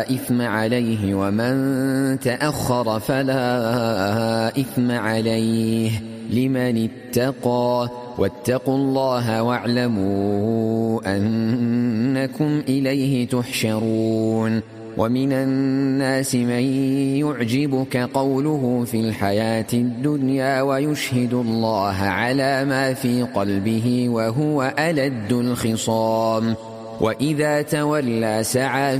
إثم عليه ومن تأخر فلا إثم عليه لمن اتقى واتقوا الله واعلموا أنكم إليه تحشرون. ومن الناس من يعجبك قوله في الحياة الدنيا ويشهد الله على ما في قلبه وهو ألد الخصام وإذا تولى سعى